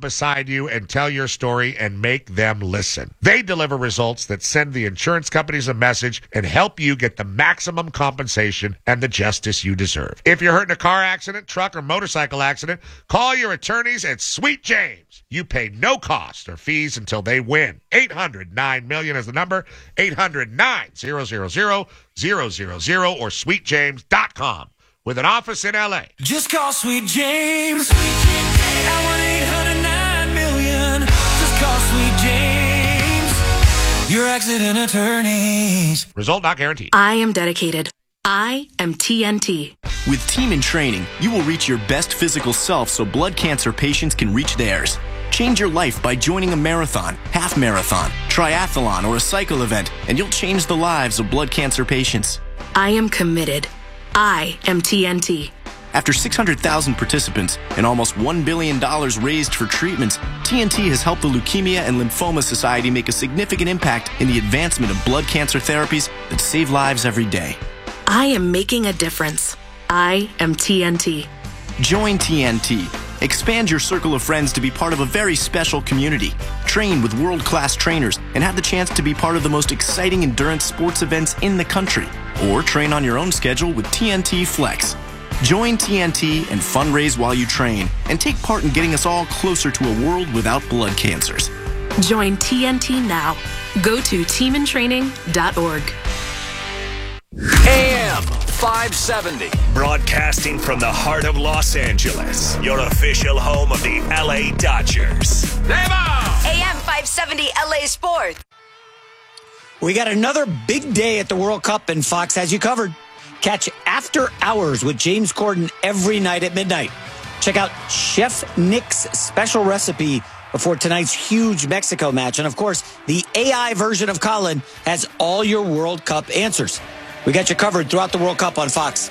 beside you and tell your story and make them listen. They deliver results that send the insurance companies a message and help you get the maximum compensation and the justice you deserve. If you're hurt in a car accident, truck, or motorcycle accident, call your attorneys at Sweet James. You pay no cost or fees until they win. 800-9-MILLION is the number. 800-9-000-000 or sweetjames.com with an office in L.A. Just call Sweet James at 1-800-9-MILLION. Just call Sweet James, your accident attorneys. Result not guaranteed. I am dedicated. I am TNT. With Team in Training, you will reach your best physical self so blood cancer patients can reach theirs. Change your life by joining a marathon, half marathon, triathlon, or a cycle event, and you'll change the lives of blood cancer patients. I am committed. I am TNT. After 600,000 participants and almost $1 billion raised for treatments, TNT has helped the Leukemia and Lymphoma Society make a significant impact in the advancement of blood cancer therapies that save lives every day. I am making a difference. I am TNT. Join TNT. Expand your circle of friends to be part of a very special community. Train with world-class trainers and have the chance to be part of the most exciting endurance sports events in the country. Or train on your own schedule with TNT Flex. Join TNT and fundraise while you train and take part in getting us all closer to a world without blood cancers. Join TNT now. Go to teamintraining.org. AM 570, broadcasting from the heart of Los Angeles, your official home of the LA Dodgers. AM 570 LA Sports. We got another big day at the World Cup, and Fox has you covered. Catch After Hours with James Corden every night at midnight. Check out Chef Nick's special recipe before tonight's huge Mexico match. And, of course, the AI version of Colin has all your World Cup answers. We got you covered throughout the World Cup on Fox.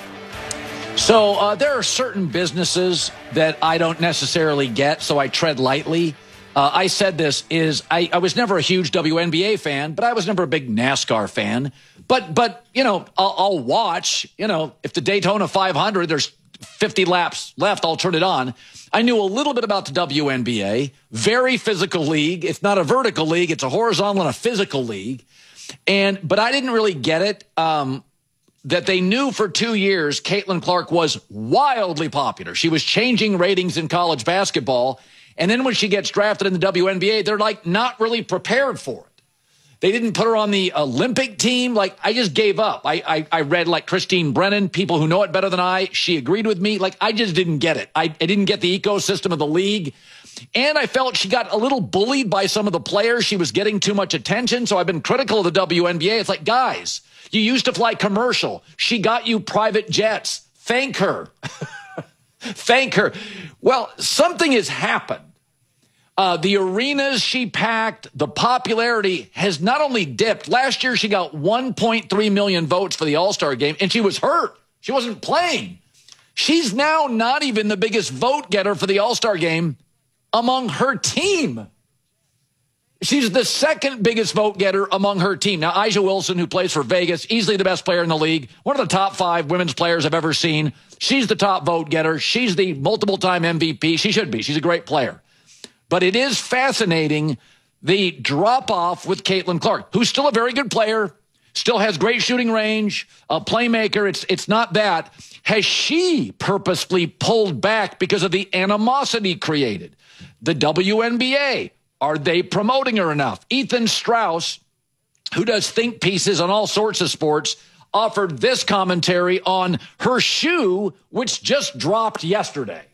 So there are certain businesses that I don't necessarily get, so I tread lightly. I said this I was never a huge WNBA fan, but I was never a big NASCAR fan. But you know, I'll watch. You know, if the Daytona 500, there's 50 laps left, I'll turn it on. I knew a little bit about the WNBA. Very physical league. It's not a vertical league. It's a horizontal and a physical league. But I didn't really get it. That they knew for 2 years Caitlin Clark was wildly popular. She was changing ratings in college basketball. And then when she gets drafted in the WNBA, they're like not really prepared for it. They didn't put her on the Olympic team. Like, I just gave up. I read like Christine Brennan, people who know it better than I. She agreed with me. Like, I just didn't get it. I didn't get the ecosystem of the league. And I felt she got a little bullied by some of the players. She was getting too much attention. So I've been critical of the WNBA. It's like, guys, you used to fly commercial. She got you private jets. Thank her. Thank her. Well, something has happened. The arenas she packed, the popularity has not only dipped. Last year, she got 1.3 million votes for the All-Star game, and she was hurt. She wasn't playing. She's now not even the biggest vote getter for the All-Star game among her team. She's the second biggest vote getter among her team. Now, A'ja Wilson, who plays for Vegas, easily the best player in the league, one of the top 5 women's players I've ever seen. She's the top vote getter. She's the multiple-time MVP. She should be. She's a great player. But it is fascinating, the drop-off with Caitlin Clark, who's still a very good player, still has great shooting range, a playmaker. It's not that. Has she purposefully pulled back because of the animosity created? The WNBA, are they promoting her enough? Ethan Strauss, who does think pieces on all sorts of sports, offered this commentary on her shoe, which just dropped yesterday.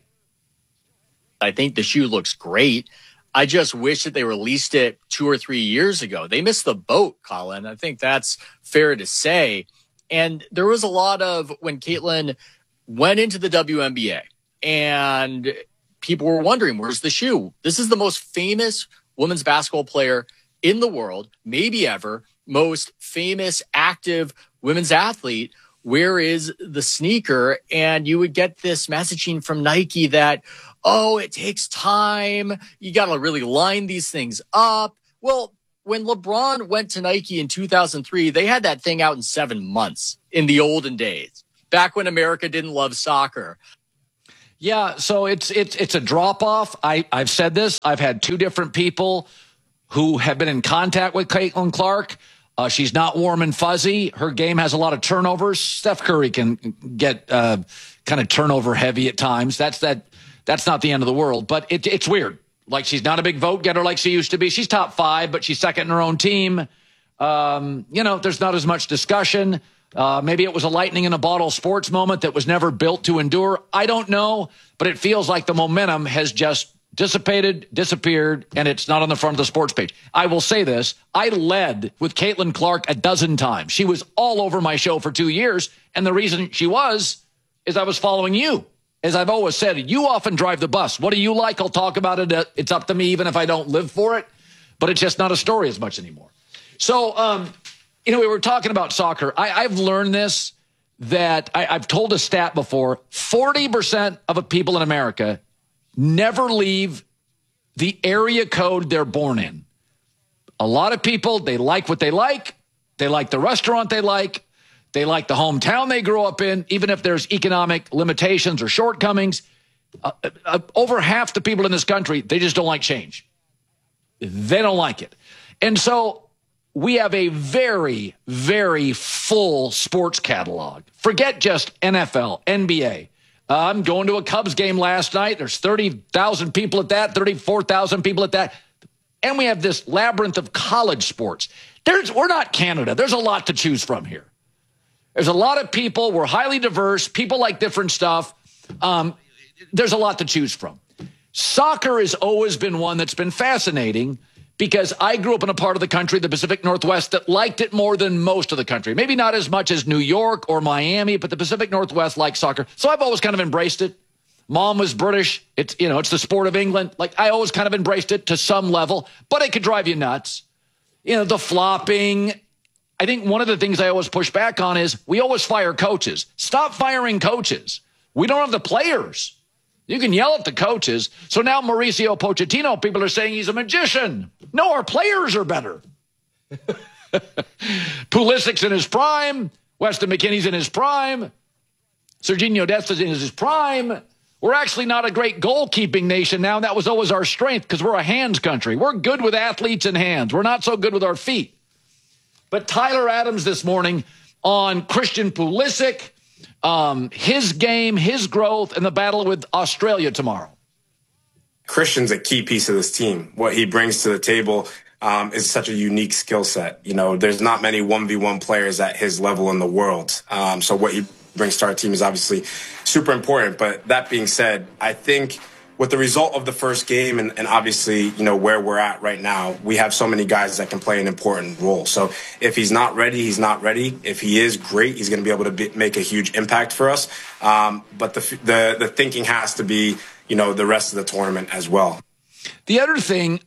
I think the shoe looks great. I just wish that they released it 2 or 3 years ago. They missed the boat, Colin. I think that's fair to say. And there was a lot of when Caitlin went into the WNBA and people were wondering, where's the shoe? This is the most famous women's basketball player in the world, maybe ever, most famous active women's athlete. Where is the sneaker? And you would get this messaging from Nike that, oh, it takes time. You got to really line these things up. Well, when LeBron went to Nike in 2003, they had that thing out in 7 months in the olden days, back when America didn't love soccer. Yeah, so it's a drop-off. I've said this. I've had two different people who have been in contact with Caitlin Clark. She's not warm and fuzzy. Her game has a lot of turnovers. Steph Curry can get kind of turnover heavy at times. That's not the end of the world, but it's weird. Like, she's not a big vote getter like she used to be. She's top 5, but she's second in her own team. There's not as much discussion. Maybe it was a lightning in a bottle sports moment that was never built to endure. I don't know, but it feels like the momentum has just dissipated, disappeared, and it's not on the front of the sports page. I will say this. I led with Caitlin Clark a dozen times. She was all over my show for 2 years, and the reason she was is I was following you. As I've always said, you often drive the bus. What do you like? I'll talk about it. It's up to me, even if I don't live for it, but it's just not a story as much anymore. So, we were talking about soccer. I've learned this, that I've told a stat before. 40% of people in America never leave the area code they're born in. A lot of people, they like what they like. They like the restaurant they like. They like the hometown they grew up in, even if there's economic limitations or shortcomings. Over half the people in this country, they just don't like change. They don't like it. And so we have a very, very full sports catalog. Forget just NFL, NBA. I'm going to a Cubs game last night. There's 30,000 people at that, 34,000 people at that. And we have this labyrinth of college sports. We're not Canada. There's a lot to choose from here. There's a lot of people. We're highly diverse. People like different stuff. There's a lot to choose from. Soccer has always been one that's been fascinating because I grew up in a part of the country, the Pacific Northwest, that liked it more than most of the country. Maybe not as much as New York or Miami, but the Pacific Northwest liked soccer. So I've always kind of embraced it. Mom was British. It's the sport of England. Like, I always kind of embraced it to some level, but it could drive you nuts. The flopping. I think one of the things I always push back on is we always fire coaches. Stop firing coaches. We don't have the players. You can yell at the coaches. So now Mauricio Pochettino, people are saying he's a magician. No, our players are better. Pulisic's in his prime. Weston McKennie's in his prime. Serginho Desta's in his prime. We're actually not a great goalkeeping nation now. And that was always our strength because we're a hands country. We're good with athletes and hands. We're not so good with our feet. But Tyler Adams this morning on Christian Pulisic, his game, his growth, and the battle with Australia tomorrow. Christian's a key piece of this team. What he brings to the table is such a unique skill set. There's not many 1v1 players at his level in the world. So what he brings to our team is obviously super important. But that being said, I think with the result of the first game and obviously, where we're at right now, we have so many guys that can play an important role. So if he's not ready, he's not ready. If he is great, he's going to be able to make a huge impact for us. But the thinking has to be, the rest of the tournament as well. The other thing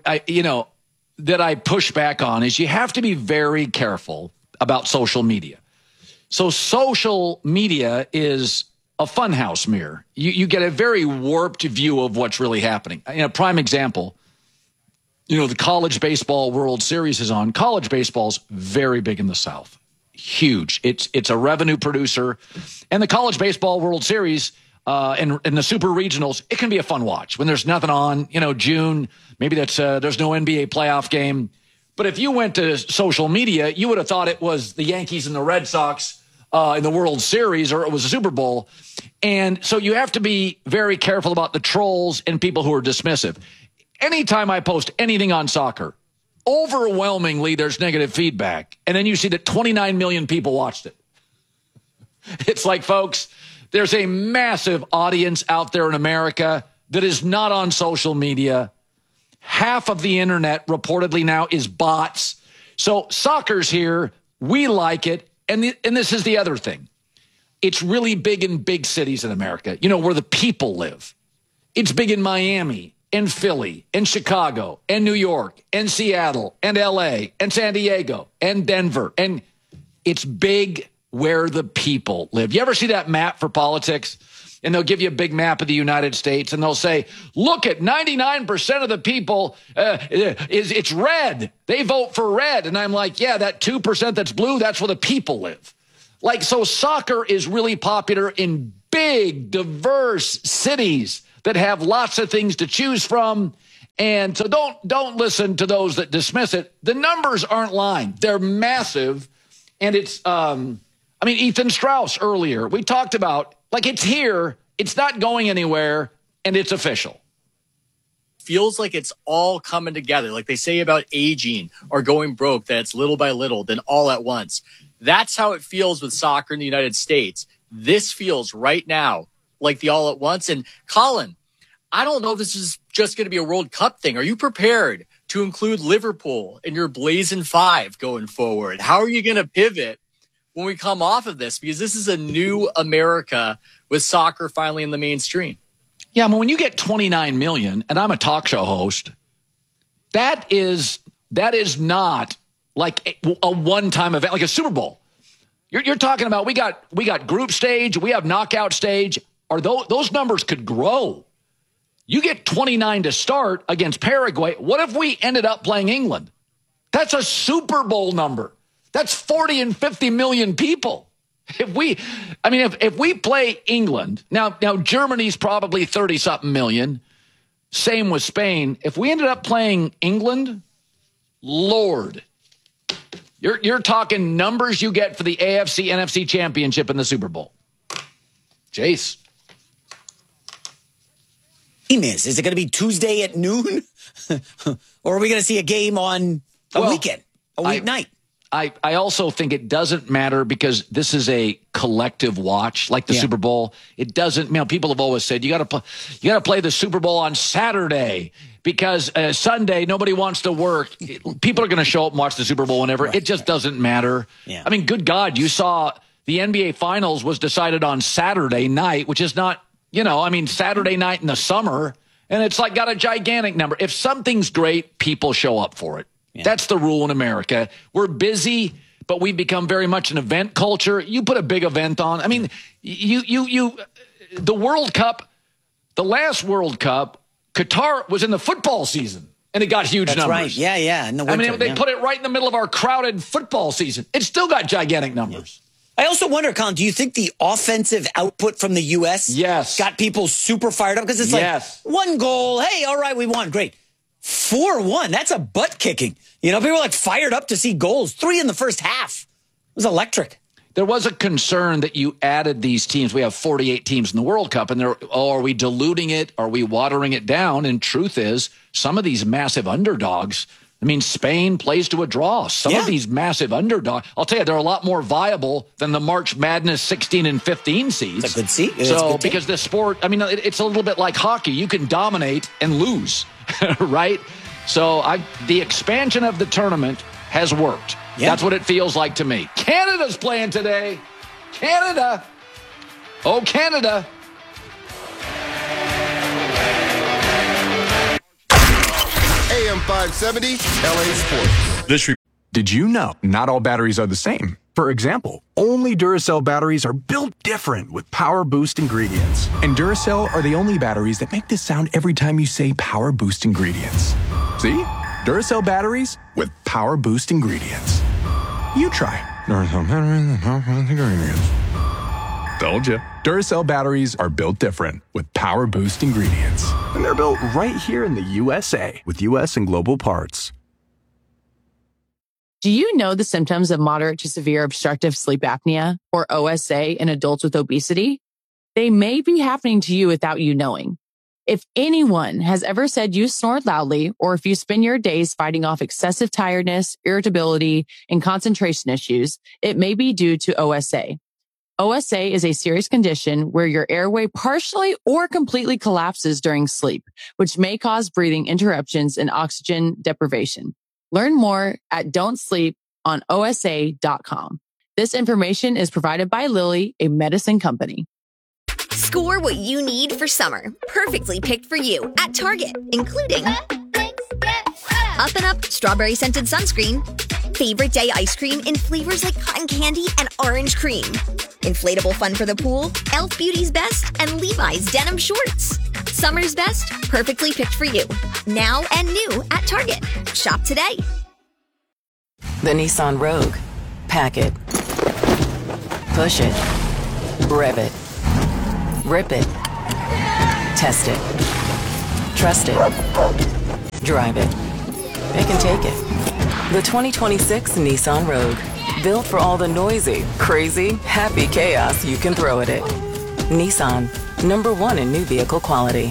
that I push back on is you have to be very careful about social media. So social media is a funhouse mirror. You get a very warped view of what's really happening. Prime example, the college baseball World Series is on. College baseball's very big in the South. Huge. It's a revenue producer. And the college baseball World Series and the super regionals, it can be a fun watch when there's nothing on, June, maybe there's no NBA playoff game. But if you went to social media, you would have thought it was the Yankees and the Red Sox in the World Series, or it was a Super Bowl. And so you have to be very careful about the trolls and people who are dismissive. Anytime I post anything on soccer, overwhelmingly there's negative feedback. And then you see that 29 million people watched it. It's like, folks, there's a massive audience out there in America that is not on social media. Half of the internet reportedly now is bots. So soccer's here. We like it. And this is the other thing. It's really big in big cities in America, where the people live. It's big in Miami and Philly and Chicago and New York and Seattle and LA and San Diego and Denver. And it's big where the people live. You ever see that map for politics? And they'll give you a big map of the United States and they'll say, look at 99% of the people, it's red. They vote for red. And I'm like, yeah, that 2% that's blue, that's where the people live. So soccer is really popular in big, diverse cities that have lots of things to choose from. And so don't listen to those that dismiss it. The numbers aren't lying. They're massive. And it's, Ethan Strauss earlier, we talked about, like, it's here, it's not going anywhere, and it's official. Feels like it's all coming together. Like they say about aging or going broke, that it's little by little, then all at once. That's how it feels with soccer in the United States. This feels right now like the all at once. And Colin, I don't know if this is just going to be a World Cup thing. Are you prepared to include Liverpool in your Blazing Five going forward? How are you going to pivot when we come off of this? Because this is a new America with soccer finally in the mainstream. Yeah, I mean, when you get 29 million, and I'm a talk show host, that is not like a one-time event, like a Super Bowl. You're talking about we got group stage, we have knockout stage, or those numbers could grow. You get 29 to start against Paraguay. What if we ended up playing England? That's a Super Bowl number. That's 40 and 50 million people. If we play England, now Germany's probably 30-something million. Same with Spain. If we ended up playing England, Lord, you're talking numbers you get for the AFC NFC championship in the Super Bowl. Jace. Is it going to be Tuesday at noon? Or are we going to see a game on a weekend, a weeknight? I also think it doesn't matter because this is a collective watch, like the Super Bowl. It doesn't, people have always said you got to play the Super Bowl on Saturday because Sunday nobody wants to work. People are going to show up and watch the Super Bowl whenever. Right, it just doesn't matter. Yeah. I mean, good God, you saw the NBA Finals was decided on Saturday night, which is not, Saturday night in the summer, and it's like got a gigantic number. If something's great, people show up for it. Yeah. That's the rule in America. We're busy, but we've become very much an event culture. You put a big event on. I mean, the World Cup, the last World Cup, Qatar was in the football season, and it got huge numbers. That's right. Yeah. In the winter, they put it right in the middle of our crowded football season. It still got gigantic numbers. Yeah. I also wonder, Colin, do you think the offensive output from the U.S. got people super fired up? Because it's like, one goal, hey, all right, we won, great. 4-1, that's a butt kicking. People were like fired up to see goals. 3 in the first half. It was electric. There was a concern that you added these teams. We have 48 teams in the World Cup, and are we diluting it? Are we watering it down? And truth is, some of these massive underdogs, Spain plays to a draw. Some of these massive underdogs, I'll tell you, they're a lot more viable than the March Madness 16 and 15 seeds. It's a good seed. Because the sport, it's a little bit like hockey. You can dominate and lose, right? So the expansion of the tournament has worked. Yeah. That's what it feels like to me. Canada's playing today. Canada. Oh, Canada. AM 570, LA Sports. Did you know not all batteries are the same? For example, only Duracell batteries are built different with Power Boost ingredients. And Duracell are the only batteries that make this sound every time you say Power Boost ingredients. See? Duracell batteries with Power Boost ingredients. You try. Duracell batteries with Power Boost ingredients. Told you. Duracell batteries are built different with Power Boost ingredients. And they're built right here in the USA with US and global parts. Do you know the symptoms of moderate to severe obstructive sleep apnea, or OSA, in adults with obesity? They may be happening to you without you knowing. If anyone has ever said you snore loudly, or if you spend your days fighting off excessive tiredness, irritability, and concentration issues, it may be due to OSA. OSA is a serious condition where your airway partially or completely collapses during sleep, which may cause breathing interruptions and oxygen deprivation. Learn more at don'tsleeponosa.com. This information is provided by Lilly, a medicine company. Score what you need for summer, perfectly picked for you at Target, including Up and Up strawberry scented sunscreen, favorite day ice cream in flavors like cotton candy and orange cream, inflatable fun for the pool, Elf Beauty's Best, and Levi's denim shorts. Summer's best, perfectly picked for you. Now and new at Target. Shop today. The Nissan Rogue. Pack it. Push it. Rev it. Rip it. Test it. Trust it. Drive it. It can take it. The 2026 Nissan Rogue. Built for all the noisy, crazy, happy chaos you can throw at it. Nissan. #1 in new vehicle quality.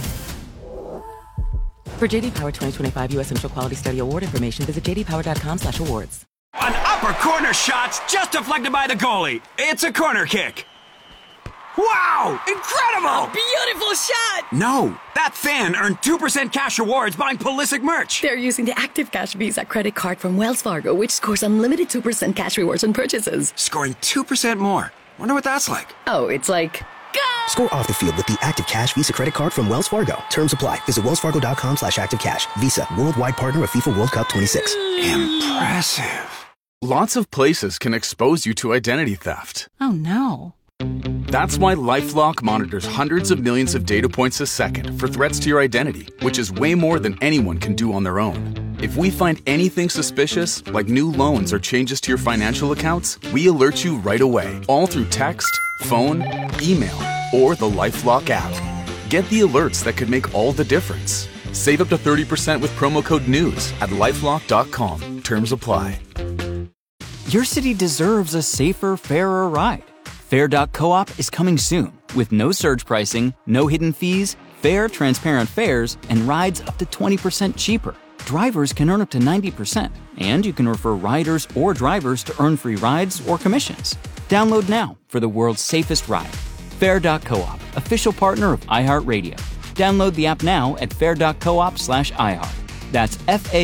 For JD Power 2025 U.S. Central Quality Study Award information, visit jdpower.com/awards. An upper corner shot's just deflected by the goalie. It's a corner kick. Wow! Incredible! A beautiful shot! No, that fan earned 2% cash rewards buying Pulisic merch. They're using the Active Cash Visa credit card from Wells Fargo, which scores unlimited 2% cash rewards on purchases. Scoring 2% more. Wonder what that's like. Oh, it's like... Score off the field with the Active Cash Visa credit card from Wells Fargo. Terms apply. Visit wellsfargo.com/activecash. Visa, worldwide partner of FIFA World Cup 26. Impressive. Lots of places can expose you to identity theft. Oh no. That's why LifeLock monitors hundreds of millions of data points a second for threats to your identity, which is way more than anyone can do on their own. If we find anything suspicious, like new loans or changes to your financial accounts, we alert you right away, all through text, phone, email, or the LifeLock app. Get the alerts that could make all the difference. Save up to 30% with promo code NEWS at LifeLock.com. Terms apply. Your city deserves a safer, fairer ride. Fair.coop is coming soon with no surge pricing, no hidden fees, fair, transparent fares, and rides up to 20% cheaper. Drivers can earn up to 90%, and you can refer riders or drivers to earn free rides or commissions. Download now for the world's safest ride. Fair.coop, official partner of iHeartRadio. Download the app now at fair.coop/iHeart. That's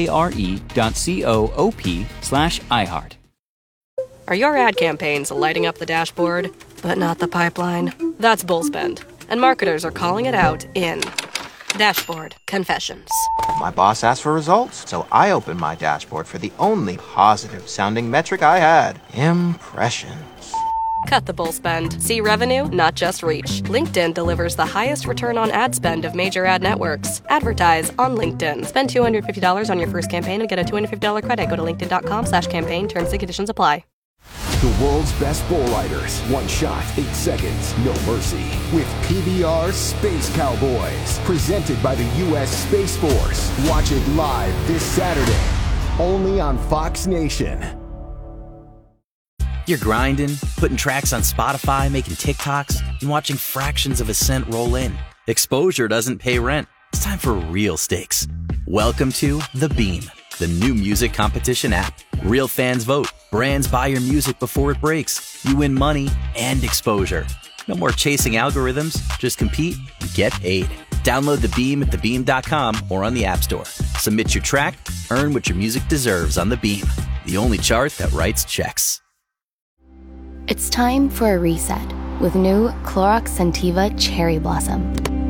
FARE.coop/iHeart. Are your ad campaigns lighting up the dashboard, but not the pipeline? That's Bullspend, and marketers are calling it out in Dashboard Confessions. My boss asked for results, so I opened my dashboard for the only positive-sounding metric I had: impressions. Cut the bull spend. See revenue, not just reach. LinkedIn delivers the highest return on ad spend of major ad networks. Advertise on LinkedIn. Spend $250 on your first campaign and get a $250 credit. Go to linkedin.com/campaign. Terms and conditions apply. The world's best bull riders. One shot, 8 seconds, no mercy. With PBR Space Cowboys. Presented by the U.S. Space Force. Watch it live this Saturday. Only on Fox Nation. You're grinding, putting tracks on Spotify, making TikToks, and watching fractions of a cent roll in. Exposure doesn't pay rent. It's time for real stakes. Welcome to The Beam, the new music competition app. Real fans vote. Brands buy your music before it breaks. You win money and exposure. No more chasing algorithms. Just compete and get paid. Download The Beam at thebeam.com or on the App Store. Submit your track, earn what your music deserves on The Beam, the only chart that writes checks. It's time for a reset with new Clorox Scentiva Cherry Blossom.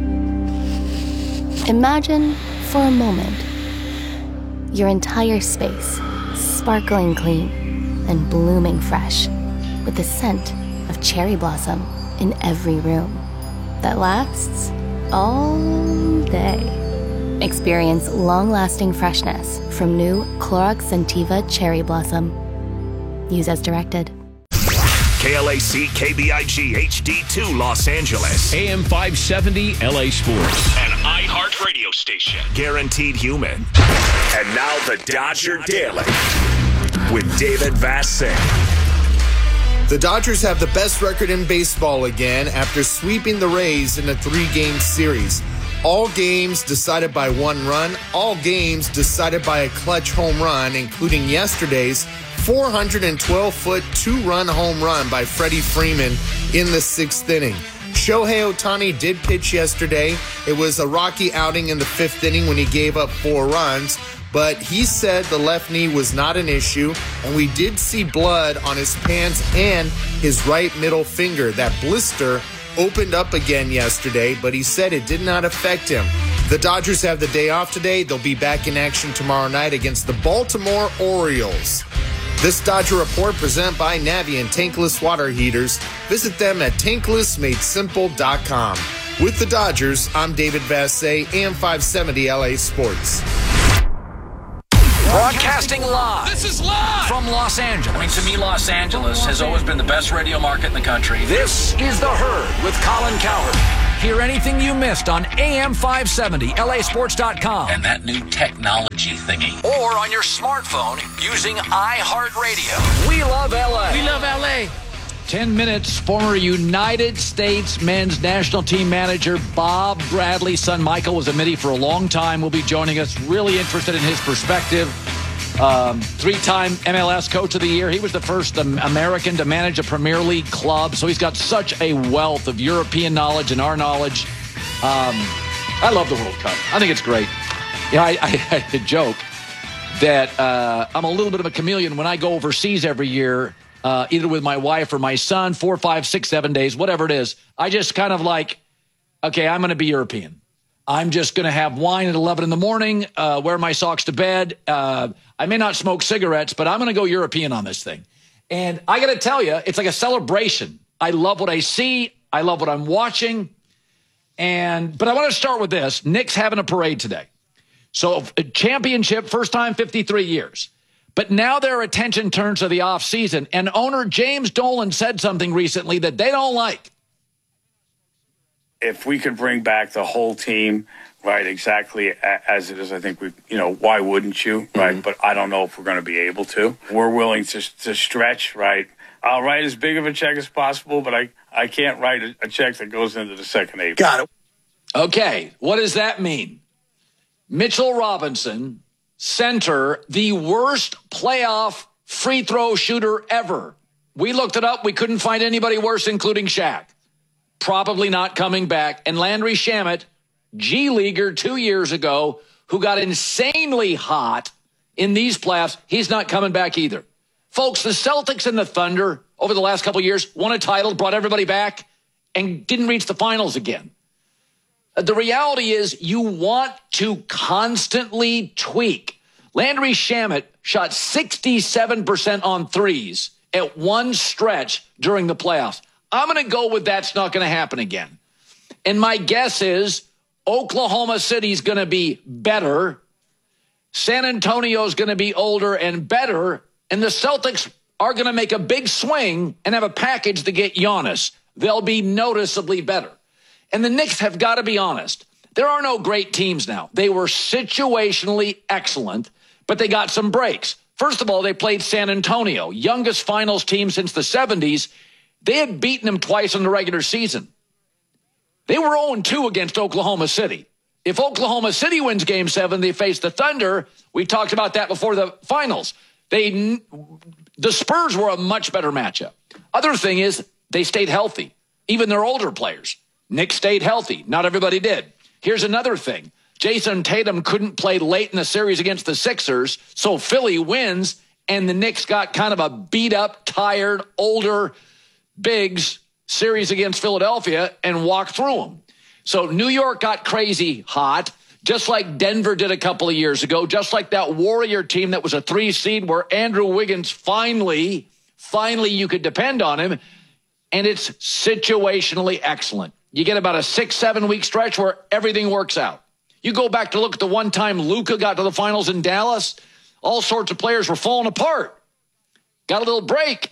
Imagine, for a moment, your entire space sparkling clean and blooming fresh with the scent of cherry blossom in every room that lasts all day. Experience long-lasting freshness from new Clorox Scentiva Cherry Blossom. Use as directed. KLAC KBIG HD2 Los Angeles. AM 570 LA Sports. An iHeart radio station. Guaranteed human. And now the Dodger Daily with David Vassegh. The Dodgers have the best record in baseball again after sweeping the Rays in a 3-game series. All games decided by 1 run, all games decided by a clutch home run, including yesterday's 412-foot 2-run home run by Freddie Freeman in the 6th inning. Shohei Ohtani did pitch yesterday. It was a rocky outing in the 5th inning when he gave up 4 runs, but he said the left knee was not an issue, and we did see blood on his pants and his right middle finger. That blister opened up again yesterday, but he said it did not affect him. The Dodgers have the day off today. They'll be back in action tomorrow night against the Baltimore Orioles. This Dodger Report presented by Navien Tankless Water Heaters. Visit them at tanklessmadesimple.com. With the Dodgers, I'm David Vassegh, AM 570 LA Sports. Broadcasting live. This is live from Los Angeles. I mean, to me, Los Angeles has always been the best radio market in the country. This is The Herd with Colin Cowherd. Hear anything you missed on AM 570, LAsports.com. And that new technology thingy. Or on your smartphone using iHeartRadio. We love LA. We love LA. 10 minutes, former United States men's national team manager Bob Bradley's son Michael was a Midi for a long time. Will be joining us. Really interested in his perspective. 3-time MLS Coach of the Year. He was the first American to manage a Premier League club, so he's got such a wealth of European knowledge and our knowledge. I love the World Cup. I think it's great. Yeah, I joke that I'm a little bit of a chameleon when I go overseas every year, either with my wife or my son, 4, 5, 6, 7 days, whatever it is. I just kind of like, okay, I'm going to be European. I'm just going to have wine at 11 in the morning, wear my socks to bed. I may not smoke cigarettes, but I'm going to go European on this thing. And I got to tell you, it's like a celebration. I love what I see. I love what I'm watching. But I want to start with this. Knicks having a parade today. So a championship, first time 53 years. But now their attention turns to the offseason. And owner James Dolan said something recently that they don't like. If we could bring back the whole team, right, exactly as it is, I think why wouldn't you, right? Mm-hmm. But I don't know if we're going to be able to. We're willing to stretch, right? I'll write as big of a check as possible, but I can't write a check that goes into the second April. Got it. Okay, what does that mean? Mitchell Robinson, center, the worst playoff free throw shooter ever. We looked it up. We couldn't find anybody worse, including Shaq. Probably not coming back. And Landry Shamet, G-Leaguer 2 years ago, who got insanely hot in these playoffs, he's not coming back either. Folks, the Celtics and the Thunder over the last couple of years won a title, brought everybody back, and didn't reach the finals again. The reality is you want to constantly tweak. Landry Shamet shot 67% on threes at one stretch during the playoffs. I'm going to go with that's not going to happen again. And my guess is Oklahoma City's going to be better. San Antonio's going to be older and better. And the Celtics are going to make a big swing and have a package to get Giannis. They'll be noticeably better. And the Knicks have got to be honest. There are no great teams now. They were situationally excellent, but they got some breaks. First of all, they played San Antonio, youngest finals team since the 70s. They had beaten them twice in the regular season. They were 0-2 against Oklahoma City. If Oklahoma City wins Game 7, they face the Thunder. We talked about that before the finals. The Spurs were a much better matchup. Other thing is they stayed healthy, even their older players. Knicks stayed healthy. Not everybody did. Here's another thing. Jason Tatum couldn't play late in the series against the Sixers, so Philly wins, and the Knicks got kind of a beat-up, tired, older bigs series against Philadelphia and walked through them. So New York got crazy hot, just like Denver did a couple of years ago, just like that Warrior team that was a 3 seed where Andrew Wiggins finally you could depend on him, and it's situationally excellent. You get about a 6-7 week stretch where everything works out. You go back to look at the one time Luka got to the finals in Dallas, all sorts of players were falling apart. Got a little break.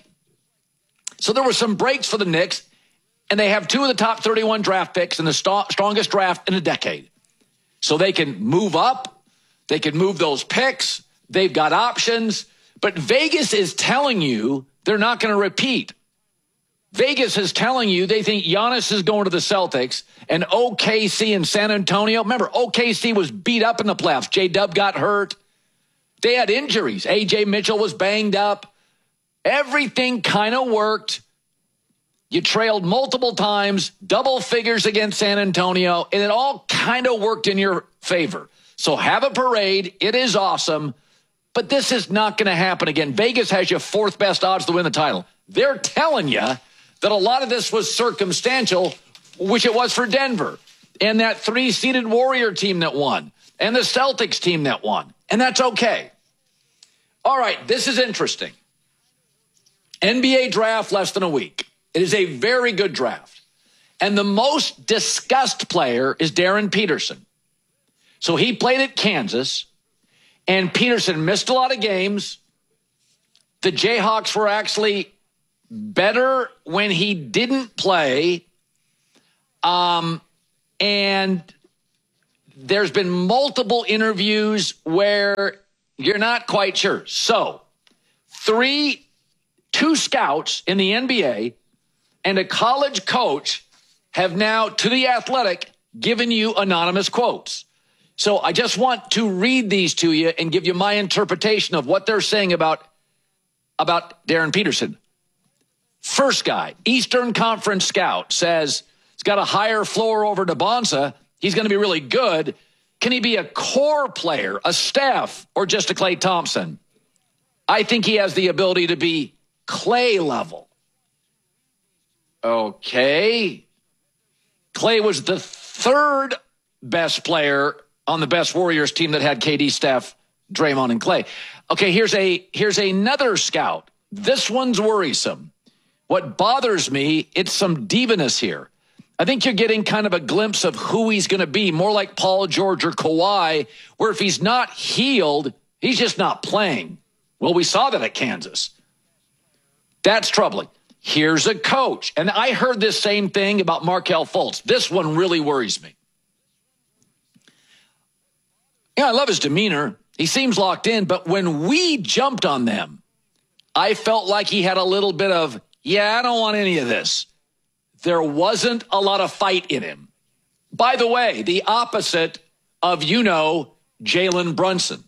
So there were some breaks for the Knicks, and they have 2 of the top 31 draft picks in the strongest draft in a decade. So they can move up. They can move those picks. They've got options. But Vegas is telling you they're not going to repeat. Vegas is telling you they think Giannis is going to the Celtics, and OKC and San Antonio. Remember, OKC was beat up in the playoffs. J-Dub got hurt. They had injuries. A.J. Mitchell was banged up. Everything kind of worked. You trailed multiple times, double figures against San Antonio, and it all kind of worked in your favor. So have a parade. It is awesome, but this is not going to happen again. Vegas has your 4th best odds to win the title. They're telling you that a lot of this was circumstantial, which it was for Denver, and that 3-seeded Warrior team that won, and the Celtics team that won, and that's okay. All right, this is interesting. NBA draft less than a week. It is a very good draft. And the most discussed player is Darren Peterson. So he played at Kansas, and Peterson missed a lot of games. The Jayhawks were actually better when he didn't play. And there's been multiple interviews where you're not quite sure. So, two scouts in the NBA and a college coach have now, to The Athletic, given you anonymous quotes. So I just want to read these to you and give you my interpretation of what they're saying about Darren Peterson. First guy, Eastern Conference scout, says he's got a higher floor over DeBonsa. He's going to be really good. Can he be a core player, a staff, or just a Klay Thompson? I think he has the ability to be Klay level. Okay. Klay was the third best player on the best Warriors team that had KD, Steph, Draymond, and Klay. Okay, here's another scout. This one's worrisome. What bothers me, it's some divaness here. I think you're getting kind of a glimpse of who he's going to be, more like Paul George or Kawhi, where if he's not healed, he's just not playing. Well, we saw that at Kansas. That's troubling. Here's a coach. And I heard this same thing about Markelle Fultz. This one really worries me. Yeah, I love his demeanor. He seems locked in. But when we jumped on them, I felt like he had a little bit of, I don't want any of this. There wasn't a lot of fight in him. By the way, the opposite of, Jalen Brunson.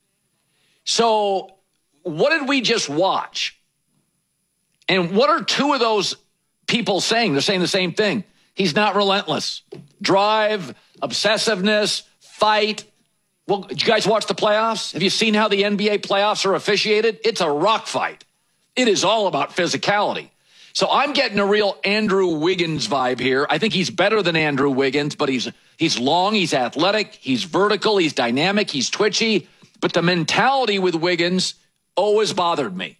So what did we just watch? And what are two of those people saying? They're saying the same thing. He's not relentless. Drive, obsessiveness, fight. Well, did you guys watch the playoffs? Have you seen how the NBA playoffs are officiated? It's a rock fight. It is all about physicality. So I'm getting a real Andrew Wiggins vibe here. I think he's better than Andrew Wiggins, but he's long, he's athletic, he's vertical, he's dynamic, he's twitchy. But the mentality with Wiggins always bothered me.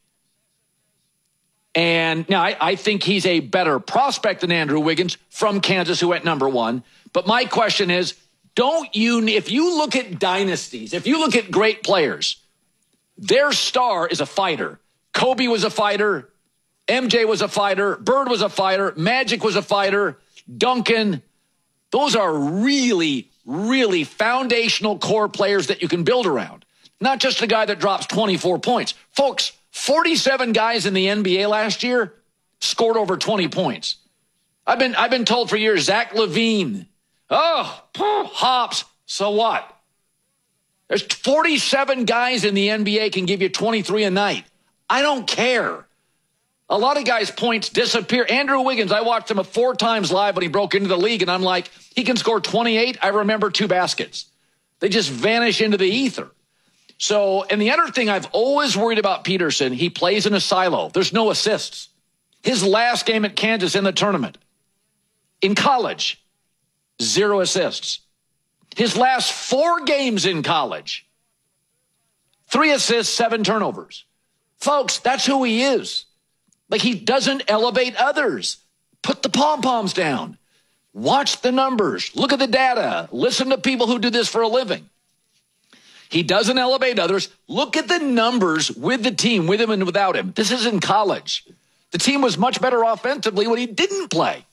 And now I think he's a better prospect than Andrew Wiggins from Kansas, who went number one. But my question is, if you look at dynasties, if you look at great players, their star is a fighter. Kobe was a fighter. MJ was a fighter. Bird was a fighter. Magic was a fighter. Duncan. Those are really, really foundational core players that you can build around. Not just a guy that drops 24 points. Folks, 47 guys in the NBA last year scored over 20 points. I've been told for years, Zach LaVine, hops, so what? There's 47 guys in the NBA can give you 23 a night. I don't care. A lot of guys' points disappear. Andrew Wiggins, I watched him 4 times live when he broke into the league, and I'm like, he can score 28. I remember 2 baskets. They just vanish into the ether. So, and the other thing I've always worried about Peterson, he plays in a silo. There's no assists. His last game at Kansas in the tournament, in college, 0 assists. His last 4 games in college, 3 assists, 7 turnovers. Folks, that's who he is. Like, he doesn't elevate others. Put the pom-poms down. Watch the numbers. Look at the data. Listen to people who do this for a living. He doesn't elevate others. Look at the numbers with the team, with him and without him. This is in college. The team was much better offensively when he didn't play.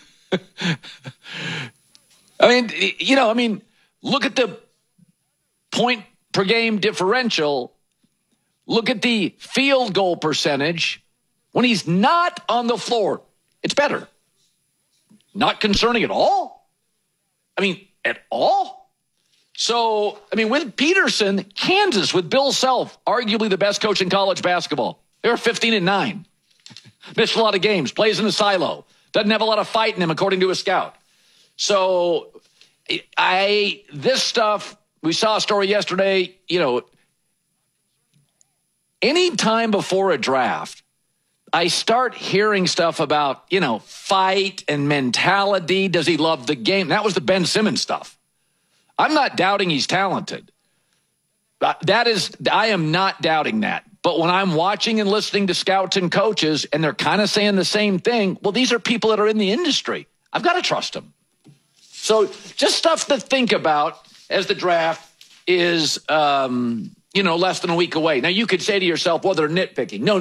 Look at the point per game differential. Look at the field goal percentage. When he's not on the floor, it's better. Not concerning at all. At all. So, with Peterson, Kansas, with Bill Self, arguably the best coach in college basketball. They were 15-9. Missed a lot of games. Plays in a silo. Doesn't have a lot of fight in him, according to a scout. So, this stuff, we saw a story yesterday, any time before a draft, I start hearing stuff about, fight and mentality. Does he love the game? That was the Ben Simmons stuff. I'm not doubting he's talented. I am not doubting that. But when I'm watching and listening to scouts and coaches, and they're kind of saying the same thing, well, these are people that are in the industry. I've got to trust them. So just stuff to think about as the draft is, less than a week away. Now, you could say to yourself, well, they're nitpicking. No,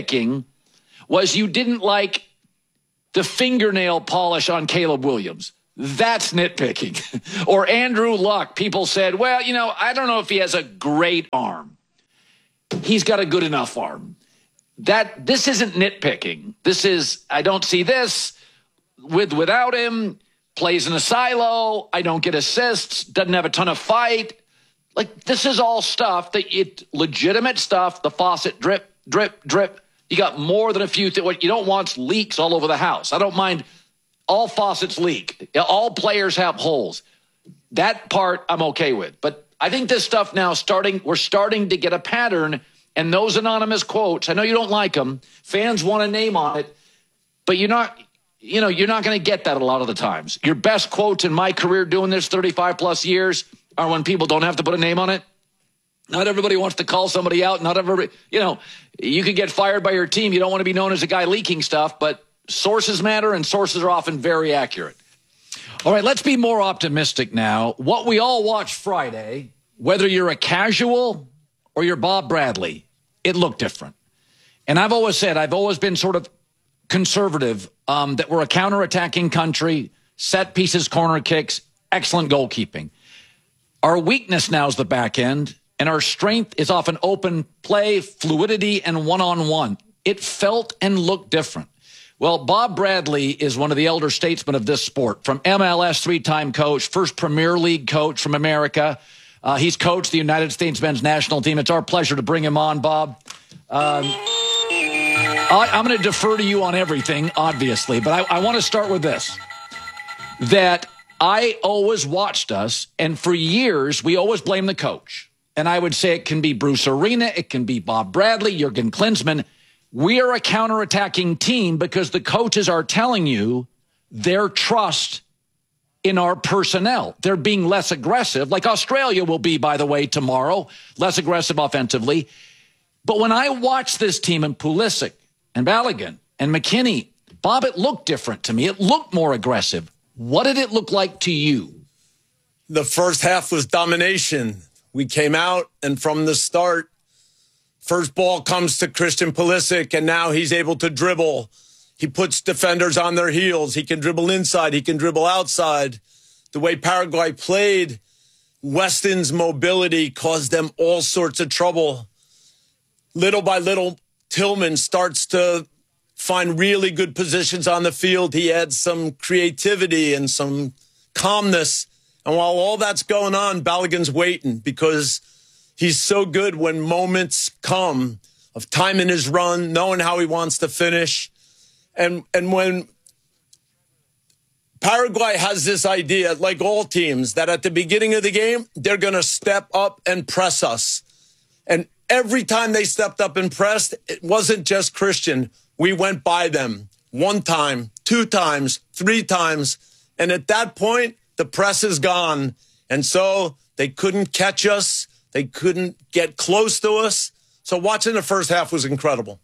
nitpicking was you didn't like the fingernail polish on Caleb Williams. That's nitpicking. Or Andrew Luck. People said, well, I don't know if he has a great arm. He's got a good enough arm. This isn't nitpicking. This is, I don't see this without him, plays in a silo, I don't get assists, doesn't have a ton of fight. Like, this is all stuff legitimate stuff. The faucet drip, drip, drip. You got more than a few things. What you don't want is leaks all over the house. I don't mind. All faucets leak. All players have holes. That part I'm okay with. But I think this stuff now we're starting to get a pattern. And those anonymous quotes, I know you don't like them. Fans want a name on it. But you're not going to get that a lot of the times. Your best quotes in my career doing this 35 plus years are when people don't have to put a name on it. Not everybody wants to call somebody out. Not everybody, you could get fired by your team. You don't want to be known as a guy leaking stuff, but sources matter, and sources are often very accurate. All right, let's be more optimistic now. What we all watched Friday, whether you're a casual or you're Bob Bradley, it looked different. And I've always been sort of conservative, that we're a counterattacking country, set pieces, corner kicks, excellent goalkeeping. Our weakness now is the back end, and our strength is often open play, fluidity, and one-on-one. It felt and looked different. Well, Bob Bradley is one of the elder statesmen of this sport. From MLS, three-time coach, first Premier League coach from America. He's coached the United States men's national team. It's our pleasure to bring him on, Bob. I'm going to defer to you on everything, obviously, but I want to start with this. That I always watched us, and for years, we always blame the coach. And I would say it can be Bruce Arena, it can be Bob Bradley, Jurgen Klinsmann. We are a counterattacking team because the coaches are telling you their trust in our personnel. They're being less aggressive, like Australia will be, by the way, tomorrow, less aggressive offensively. But when I watch this team and Pulisic and Balogun and McKinney, Bob, it looked different to me. It looked more aggressive. What did it look like to you? The first half was domination. We came out, and from the start, first ball comes to Christian Pulisic, and now he's able to dribble. He puts defenders on their heels. He can dribble inside. He can dribble outside. The way Paraguay played, Weston's mobility caused them all sorts of trouble. Little by little, Tillman starts to find really good positions on the field. He adds some creativity and some calmness. And while all that's going on, Balogun's waiting because he's so good when moments come of timing his run, knowing how he wants to finish. And when Paraguay has this idea, like all teams, that at the beginning of the game, they're going to step up and press us. And every time they stepped up and pressed, it wasn't just Christian. We went by them 1 time, 2 times, 3 times. And at that point, the press is gone. And so they couldn't catch us. They couldn't get close to us. So watching the first half was incredible.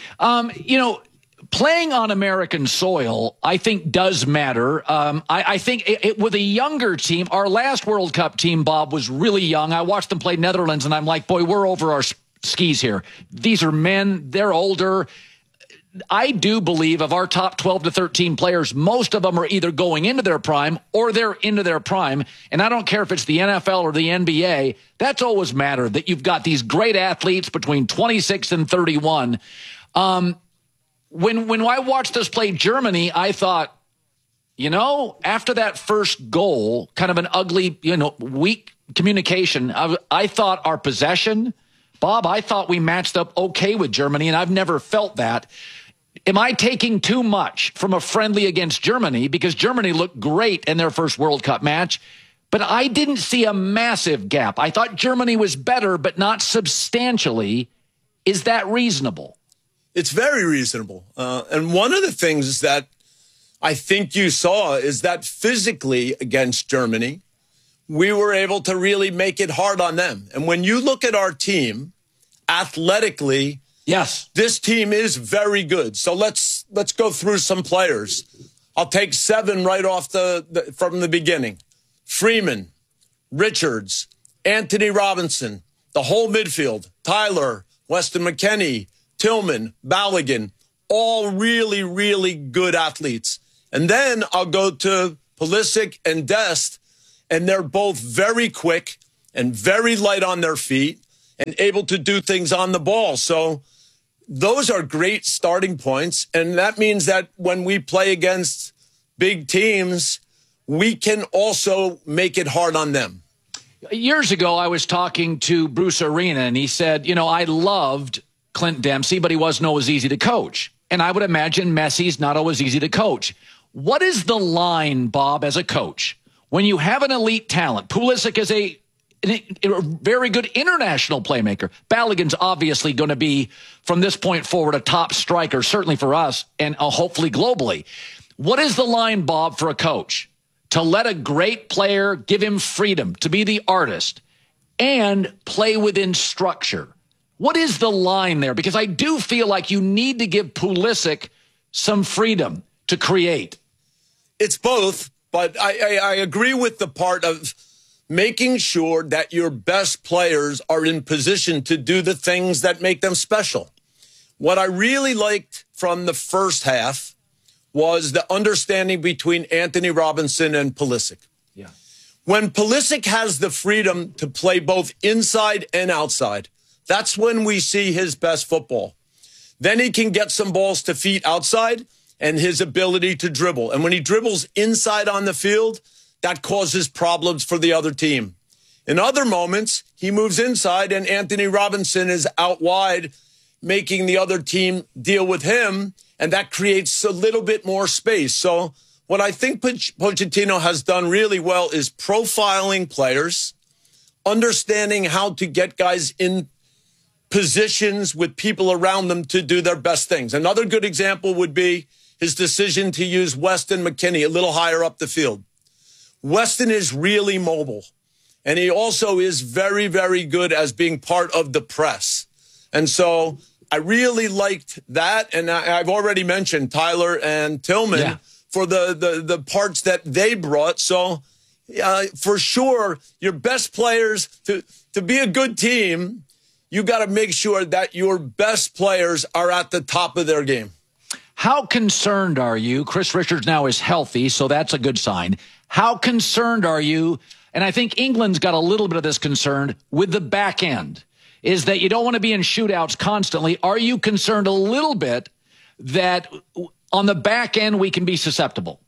Playing on American soil, I think, does matter. I think with a younger team, our last World Cup team, Bob, was really young. I watched them play Netherlands, and I'm like, boy, we're over our skis here. These are men. They're older. I do believe of our top 12 to 13 players, most of them are either going into their prime or they're into their prime. And I don't care if it's the NFL or the NBA. That's always mattered, that you've got these great athletes between 26 and 31. When I watched us play Germany, I thought, after that first goal, kind of an ugly, weak communication, I thought our possession, Bob, I thought we matched up okay with Germany, and I've never felt that. Am I taking too much from a friendly against Germany? Because Germany looked great in their first World Cup match, but I didn't see a massive gap. I thought Germany was better, but not substantially. Is that reasonable? It's very reasonable. And one of the things that I think you saw is that physically against Germany, we were able to really make it hard on them. And when you look at our team, athletically, yes, this team is very good. So let's go through some players. I'll take 7 right off from the beginning. Freeman, Richards, Anthony Robinson, the whole midfield, Tyler, Weston McKennie, Tillman, Balogun, all really, really good athletes. And then I'll go to Pulisic and Dest, and they're both very quick and very light on their feet and able to do things on the ball. So those are great starting points, and that means that when we play against big teams, we can also make it hard on them. Years ago, I was talking to Bruce Arena, and he said, I loved Clint Dempsey, but he wasn't always easy to coach. And I would imagine Messi's not always easy to coach. What is the line, Bob, as a coach, when you have an elite talent? Pulisic is a very good international playmaker. Balogun's obviously going to be, from this point forward, a top striker, certainly for us, and hopefully globally. What is the line, Bob, for a coach? To let a great player, give him freedom to be the artist and play within structure. What is the line there? Because I do feel like you need to give Pulisic some freedom to create. It's both, but I agree with the part of making sure that your best players are in position to do the things that make them special. What I really liked from the first half was the understanding between Anthony Robinson and Pulisic. Yeah. When Pulisic has the freedom to play both inside and outside, that's when we see his best football. Then he can get some balls to feet outside and his ability to dribble. And when he dribbles inside on the field, that causes problems for the other team. In other moments, he moves inside and Anthony Robinson is out wide, making the other team deal with him, and that creates a little bit more space. So what I think Pochettino has done really well is profiling players, understanding how to get guys in positions with people around them to do their best things. Another good example would be his decision to use Weston McKennie a little higher up the field. Weston is really mobile, and he also is very, very good as being part of the press. And so I really liked that, and I've already mentioned Tyler and Tillman for the parts that they brought. So for sure, your best players, to be a good team, you got to make sure that your best players are at the top of their game. How concerned are you? Chris Richards now is healthy, so that's a good sign. How concerned are you? And I think England's got a little bit of this concern with the back end, is that you don't want to be in shootouts constantly. Are you concerned a little bit that on the back end we can be susceptible?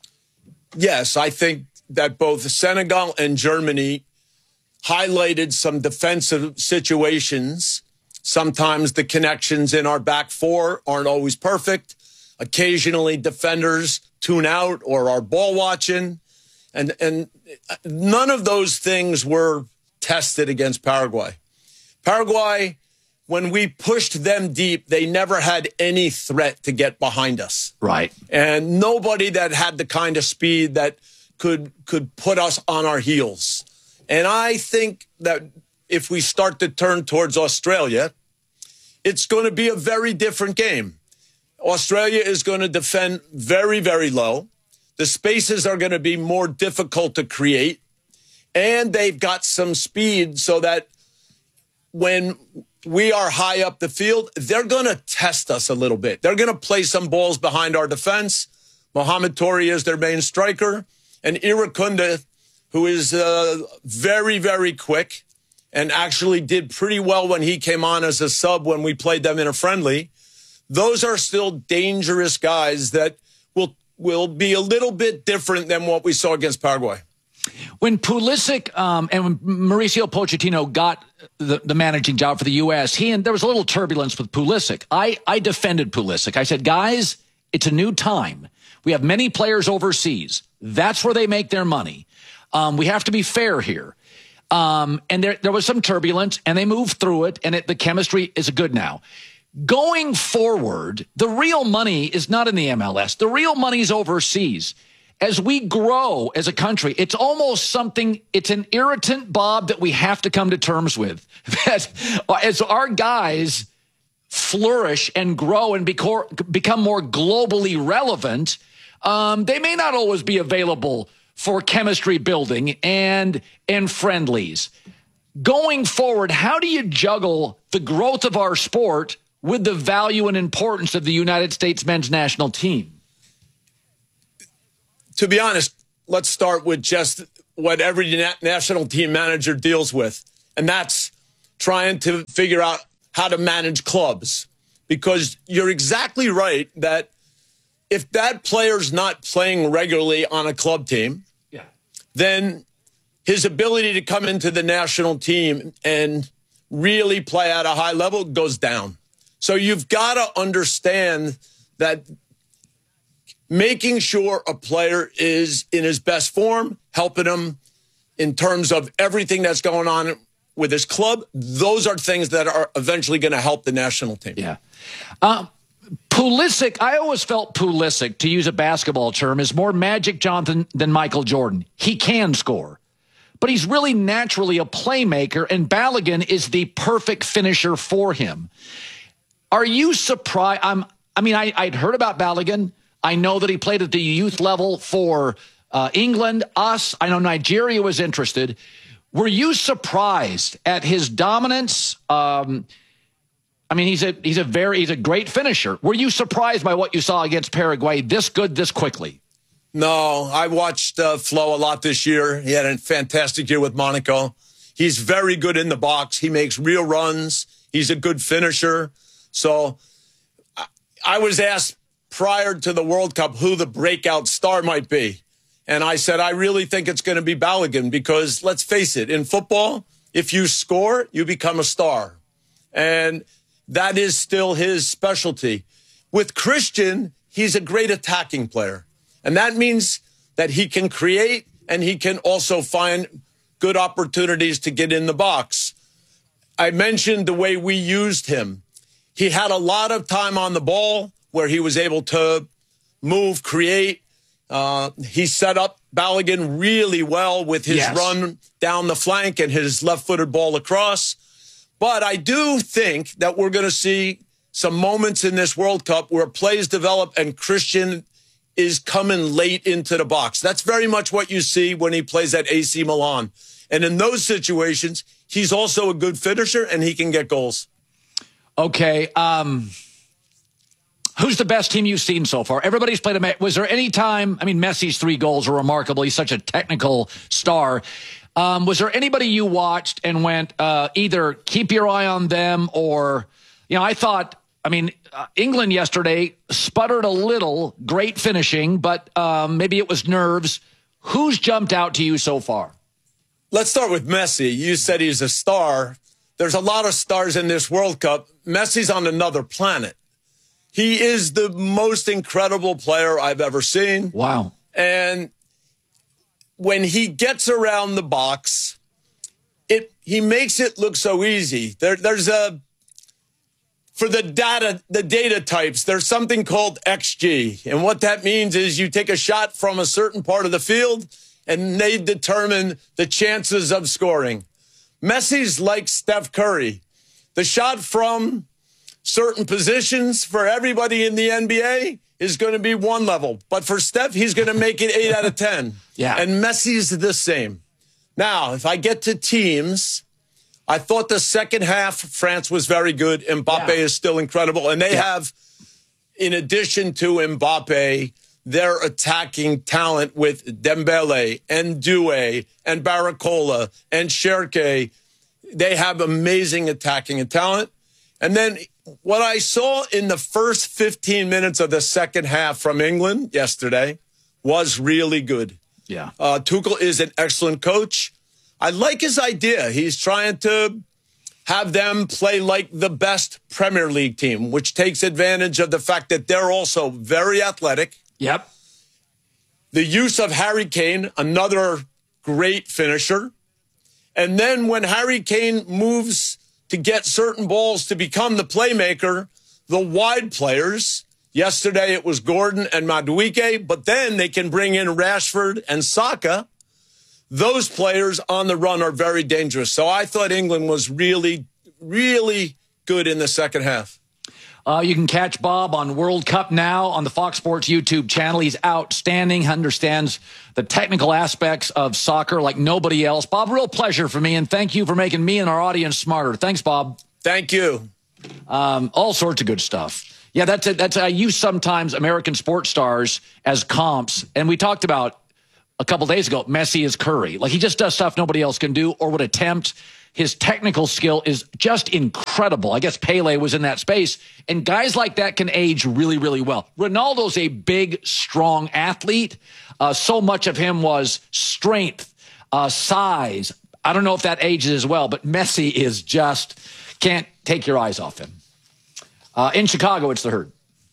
Yes, I think that both Senegal and Germany highlighted some defensive situations. Sometimes the connections in our back four aren't always perfect. Occasionally defenders tune out or are ball watching. And none of those things were tested against Paraguay. Paraguay, when we pushed them deep, they never had any threat to get behind us. Right. And nobody that had the kind of speed that could put us on our heels. And I think that if we start to turn towards Australia, it's going to be a very different game. Australia is going to defend very, very low. The spaces are going to be more difficult to create. And they've got some speed so that when we are high up the field, they're going to test us a little bit. They're going to play some balls behind our defense. Mohamed Touré is their main striker. And Irakunde, who is very, very quick and actually did pretty well when he came on as a sub when we played them in a friendly. Those are still dangerous guys that will be a little bit different than what we saw against Paraguay. When Pulisic and when Mauricio Pochettino got the managing job for the U.S., there was a little turbulence with Pulisic. I defended Pulisic. I said, guys, it's a new time. We have many players overseas. That's where they make their money. We have to be fair here. And there was some turbulence, and they moved through it, and the chemistry is good now. Going forward, the real money is not in the MLS. The real money is overseas. As we grow as a country, it's almost something, it's an irritant, Bob, that we have to come to terms with. That as our guys flourish and grow and become more globally relevant, they may not always be available for chemistry building and friendlies. Going forward, how do you juggle the growth of our sport with the value and importance of the United States men's national team? To be honest, let's start with just what every national team manager deals with, and that's trying to figure out how to manage clubs. Because you're exactly right that if that player's not playing regularly on a club team, then his ability to come into the national team and really play at a high level goes down. So you've got to understand that making sure a player is in his best form, helping him in terms of everything that's going on with his club, those are things that are eventually going to help the national team. Yeah. Pulisic, I always felt Pulisic, to use a basketball term, is more Magic Johnson than Michael Jordan. He can score, but he's really naturally a playmaker, and Balogun is the perfect finisher for him. Are you surprised? I'd heard about Balogun. I know that he played at the youth level for England, us. I know Nigeria was interested. Were you surprised at his dominance? He's a great finisher. Were you surprised by what you saw against Paraguay this good, this quickly? No, I watched Flo a lot this year. He had a fantastic year with Monaco. He's very good in the box. He makes real runs. He's a good finisher. So I was asked prior to the World Cup who the breakout star might be. And I said, I really think it's going to be Balogun because, let's face it, in football, if you score, you become a star. And that is still his specialty. With Christian, he's a great attacking player. And that means that he can create and he can also find good opportunities to get in the box. I mentioned the way we used him. He had a lot of time on the ball where he was able to move, create. He set up Balogun really well with his run down the flank and his left-footed ball across. But I do think that we're going to see some moments in this World Cup where plays develop and Christian is coming late into the box. That's very much what you see when he plays at AC Milan. And in those situations, he's also a good finisher and he can get goals. Okay. Who's the best team you've seen so far? Everybody's played a. Was there any time? Messi's 3 goals are remarkable. He's such a technical star. Was there anybody you watched and went, either keep your eye on them or, I thought, England yesterday sputtered a little, great finishing, but maybe it was nerves. Who's jumped out to you so far? Let's start with Messi. You said he's a star. There's a lot of stars in this World Cup. Messi's on another planet. He is the most incredible player I've ever seen. Wow. And when he gets around the box, he makes it look so easy. For the data types, there's something called XG. And what that means is you take a shot from a certain part of the field and they determine the chances of scoring. Messi's like Steph Curry. The shot from certain positions for everybody in the NBA is going to be one level. But for Steph, he's going to make it 8 out of 10. Yeah. And Messi's the same. Now, if I get to teams, I thought the second half, France was very good. Mbappe is still incredible. And they have, in addition to Mbappe, their attacking talent with Dembele and Doué and Barcola and Cherki. They have amazing attacking talent. And then what I saw in the first 15 minutes of the second half from England yesterday was really good. Yeah. Tuchel is an excellent coach. I like his idea. He's trying to have them play like the best Premier League team, which takes advantage of the fact that they're also very athletic. Yep. The use of Harry Kane, another great finisher. And then when Harry Kane moves to get certain balls to become the playmaker, the wide players, yesterday it was Gordon and Madueke, but then they can bring in Rashford and Saka. Those players on the run are very dangerous. So I thought England was really, really good in the second half. You can catch Bob on World Cup Now on the Fox Sports YouTube channel. He's outstanding, understands the technical aspects of soccer like nobody else. Bob, real pleasure for me, and thank you for making me and our audience smarter. Thanks, Bob. Thank you. All sorts of good stuff. Yeah, that's I use sometimes American sports stars as comps, and we talked about a couple days ago, Messi is Curry. Like, he just does stuff nobody else can do or would attempt. His technical skill is just incredible. I guess Pele was in that space. And guys like that can age really, really well. Ronaldo's a big, strong athlete. So much of him was strength, size. I don't know if that ages as well, but Messi is just, can't take your eyes off him. In Chicago, it's the Herd.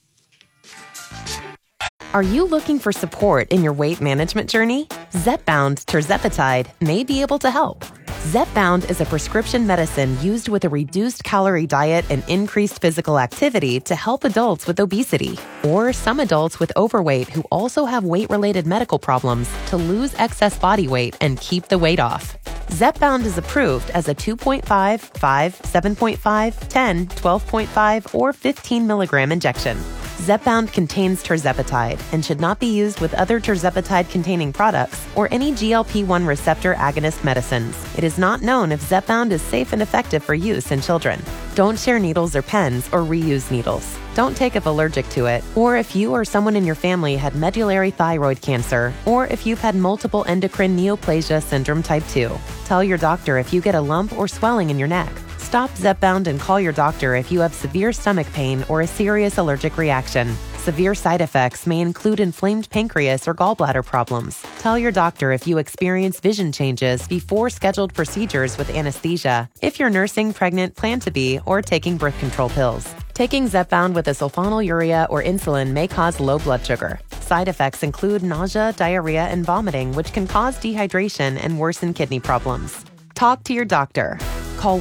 Are you looking for support in your weight management journey? Zepbound tirzepatide may be able to help. Zepbound is a prescription medicine used with a reduced calorie diet and increased physical activity to help adults with obesity or some adults with overweight who also have weight-related medical problems to lose excess body weight and keep the weight off. Zepbound is approved as a 2.5, 5, 7.5, 10, 12.5, or 15 milligram injection. Zepbound contains tirzepatide and should not be used with other tirzepatide-containing products or any GLP-1 receptor agonist medicines. It is not known if Zepbound is safe and effective for use in children. Don't share needles or pens or reuse needles. Don't take if allergic to it, or if you or someone in your family had medullary thyroid cancer, or if you've had multiple endocrine neoplasia syndrome type 2. Tell your doctor if you get a lump or swelling in your neck. Stop Zepbound and call your doctor if you have severe stomach pain or a serious allergic reaction. Severe side effects may include inflamed pancreas or gallbladder problems. Tell your doctor if you experience vision changes before scheduled procedures with anesthesia, if you're nursing, pregnant, plan to be, or taking birth control pills. Taking Zepbound with a sulfonylurea or insulin may cause low blood sugar. Side effects include nausea, diarrhea, and vomiting, which can cause dehydration and worsen kidney problems. Talk to your doctor. Call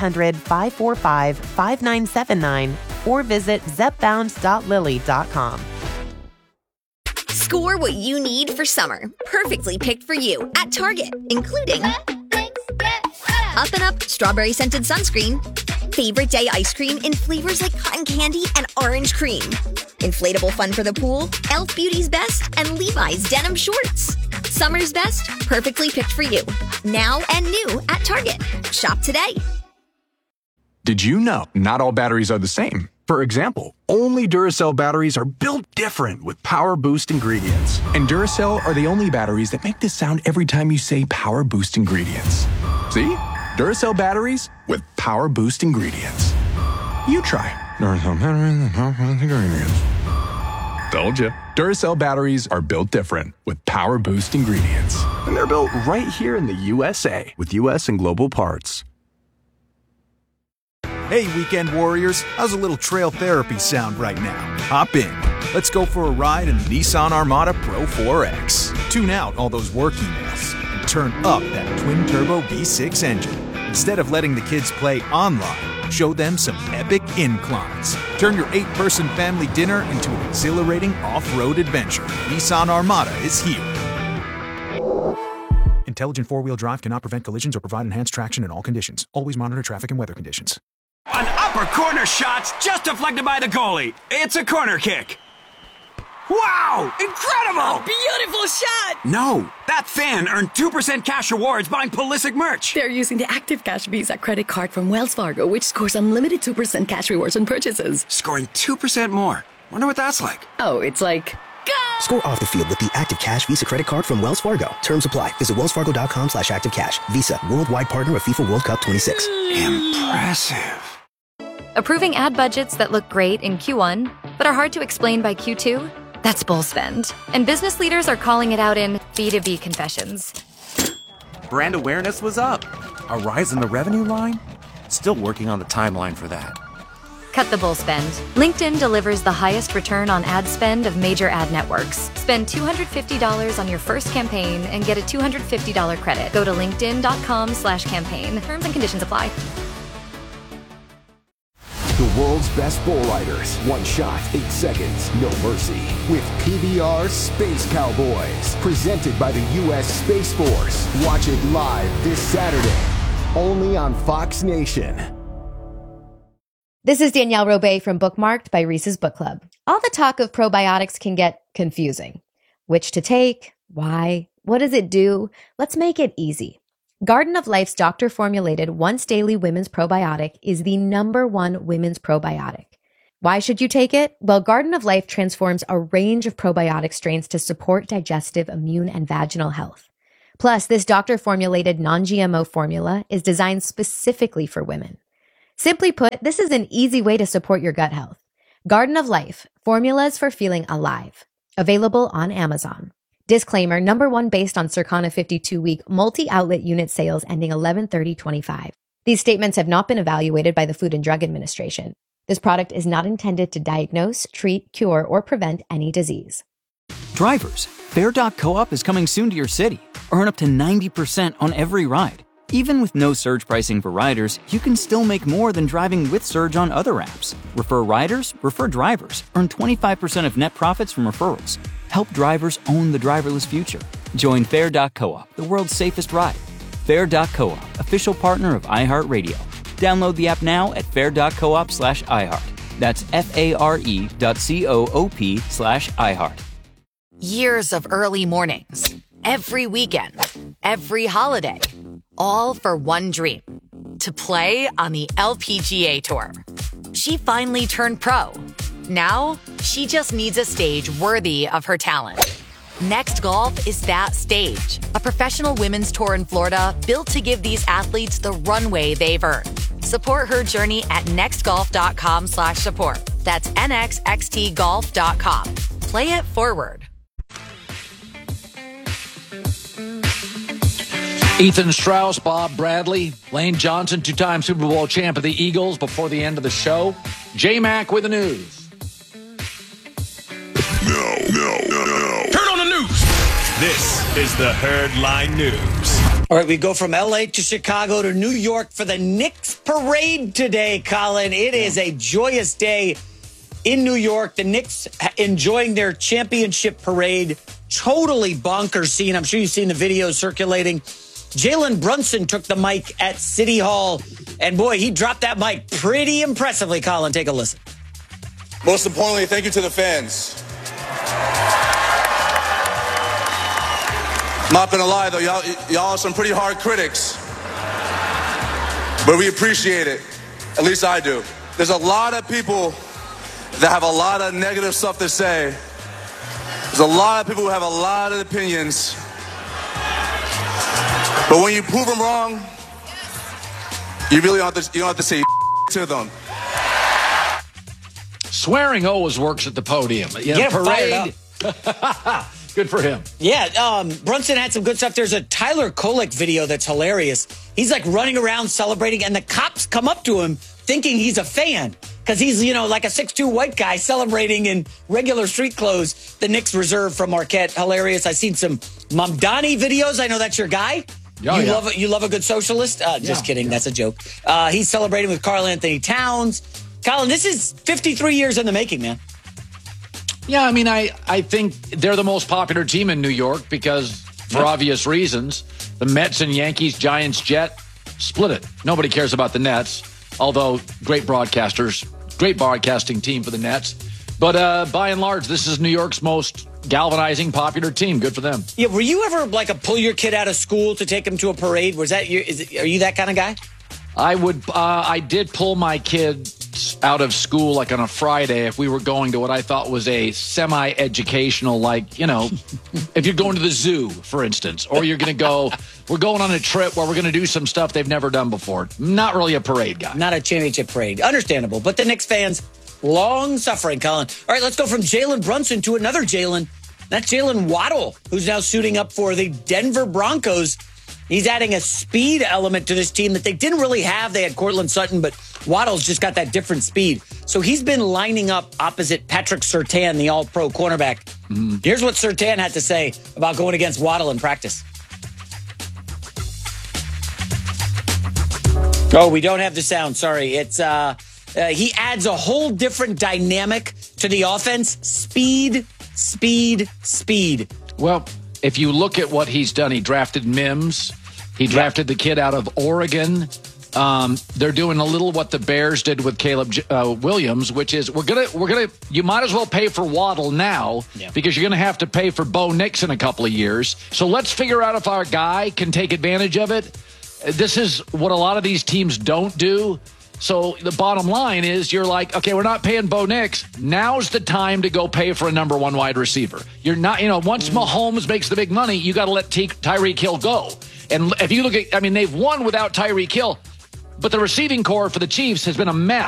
1-800-545-5979 or visit zepbound.lily.com. Score what you need for summer, perfectly picked for you at Target, including Up and Up Strawberry Scented Sunscreen, Favorite Day Ice Cream in flavors like cotton candy and orange cream, Inflatable Fun for the Pool, Elf Beauty's Best, and Levi's Denim Shorts. Summer's best, perfectly picked for you. Now and new at Target. Shop today. Did you know not all batteries are the same? For example, only Duracell batteries are built different with Power Boost ingredients. And Duracell are the only batteries that make this sound every time you say Power Boost ingredients. See? Duracell batteries with Power Boost ingredients. You try Duracell batteries with Power Boost ingredients. Told you. Duracell batteries are built different with Power Boost ingredients. And they're built right here in the USA with US and global parts. Hey, weekend warriors, how's a little trail therapy sound right now? Hop in. Let's go for a ride in the Nissan Armada Pro 4X. Tune out all those work emails and turn up that twin-turbo V6 engine. Instead of letting the kids play online, show them some epic inclines. Turn your 8-person family dinner into an exhilarating off-road adventure. Nissan Armada is here. Intelligent four-wheel drive cannot prevent collisions or provide enhanced traction in all conditions. Always monitor traffic and weather conditions. An upper corner shot's just deflected by the goalie. It's a corner kick. Wow! Incredible! Beautiful shot! No, that fan earned 2% cash rewards buying Pulisic merch. They're using the Active Cash Visa credit card from Wells Fargo, which scores unlimited 2% cash rewards on purchases. Scoring 2% more. Wonder what that's like. Oh, it's like... Score off the field with the Active Cash Visa credit card from Wells Fargo. Terms apply. Visit wellsfargo.com/activecash. Visa, worldwide partner of FIFA World Cup 26. Impressive. Approving ad budgets that look great in Q1, but are hard to explain by Q2? That's bull spend. And business leaders are calling it out in B2B confessions. Brand awareness was up. A rise in the revenue line? Still working on the timeline for that. Cut the bull spend. LinkedIn delivers the highest return on ad spend of major ad networks. Spend $250 on your first campaign and get a $250 credit. Go to linkedin.com/campaign. Terms and conditions apply. The world's best bull riders. One shot, 8 seconds, no mercy. With PBR Space Cowboys. Presented by the U.S. Space Force. Watch it live this Saturday. Only on Fox Nation. This is Danielle Robay from Bookmarked by Reese's Book Club. All the talk of probiotics can get confusing. Which to take? Why? What does it do? Let's make it easy. Garden of Life's doctor-formulated once-daily women's probiotic is the #1 women's probiotic. Why should you take it? Well, Garden of Life transforms a range of probiotic strains to support digestive, immune, and vaginal health. Plus, this doctor-formulated non-GMO formula is designed specifically for women. Simply put, this is an easy way to support your gut health. Garden of Life, formulas for feeling alive. Available on Amazon. Disclaimer, number one based on Circana 52-week multi-outlet unit sales ending 11/30/25. These statements have not been evaluated by the Food and Drug Administration. This product is not intended to diagnose, treat, cure, or prevent any disease. Drivers, Fair.coop is coming soon to your city. Earn up to 90% on every ride. Even with no surge pricing for riders, you can still make more than driving with Surge on other apps. Refer riders, refer drivers. Earn 25% of net profits from referrals. Help drivers own the driverless future. Join Fair.coop, the world's safest ride. Fair.coop, official partner of iHeartRadio. Download the app now at fair.coop/iHeart. That's FARE.coop/iHeart. Years of early mornings, every weekend, every holiday, all for one dream, to play on the LPGA Tour. She finally turned pro. Now, she just needs a stage worthy of her talent. Next Golf is that stage, a professional women's tour in Florida built to give these athletes the runway they've earned. Support her journey at nextgolf.com/support. That's nxxtgolf.com. Play it forward. Ethan Strauss, Bob Bradley, Lane Johnson, two-time Super Bowl champ of the Eagles before the end of the show. J-Mac with the news. No. Turn on the news. This is the Herdline News. All right, we go from L.A. to Chicago to New York for the Knicks parade today, Colin. It is a joyous day in New York. The Knicks enjoying their championship parade. Totally bonkers scene. I'm sure you've seen the videos circulating. Jalen Brunson took the mic at City Hall, and boy, he dropped that mic pretty impressively. Colin, take a listen. Most importantly, thank you to the fans. Not gonna lie though, y'all are some pretty hard critics, but we appreciate it. At least I do. There's a lot of people that have a lot of negative stuff to say. There's a lot of people who have a lot of opinions. But when you prove them wrong, you really don't have to say to them. Swearing always works at the podium. You know, Get parade. fired up. Good for him. Yeah, Brunson had some good stuff. There's a Tyler Kolek video that's hilarious. He's like running around celebrating, and the cops come up to him thinking he's a fan because he's, like a 6'2" white guy celebrating in regular street clothes. The Knicks reserve from Marquette. Hilarious. I've seen some Mamdani videos. I know that's your guy. Oh, You love a good socialist? Just kidding. That's a joke. He's celebrating with Karl Anthony Towns. Colin, this is 53 years in the making, man. Yeah, I mean, I think they're the most popular team in New York because, for obvious reasons, the Mets and Yankees, Giants, Jet, split it. Nobody cares about the Nets, although great broadcasters, great broadcasting team for the Nets. But by and large, this is New York's most galvanizing, popular team. Good for them. Yeah, were you ever like a pull your kid out of school to take him to a parade? Are you that kind of guy? I did pull my kids out of school like on a Friday if we were going to what I thought was a semi-educational, if you're going to the zoo, for instance, or you're going to go, we're going on a trip where we're going to do some stuff they've never done before. Not really a parade guy. Not a championship parade. Understandable. But the Knicks fans, long suffering, Colin. All right, let's go from Jalen Brunson to another Jalen. That's Jalen Waddle, who's now suiting up for the Denver Broncos. He's adding a speed element to this team that they didn't really have. They had Cortland Sutton, but Waddle's just got that different speed. So he's been lining up opposite Patrick Surtain, the all-pro cornerback. Mm-hmm. Here's what Surtain had to say about going against Waddle in practice. Oh, we don't have the sound. Sorry. It's he adds a whole different dynamic to the offense. Speed. Well, if you look at what he's done, he drafted Mims. He drafted the kid out of Oregon. They're doing a little what the Bears did with Caleb Williams, which is you might as well pay for Waddle now because you're going to have to pay for Bo Nix in a couple of years. So let's figure out if our guy can take advantage of it. This is what a lot of these teams don't do. So the bottom line is you're like, okay, we're not paying Bo Nix. Now's the time to go pay for a number one wide receiver. You're not, once Mahomes makes the big money, you got to let Tyreek Hill go. And if you look at, they've won without Tyreek Hill, but the receiving core for the Chiefs has been a mess.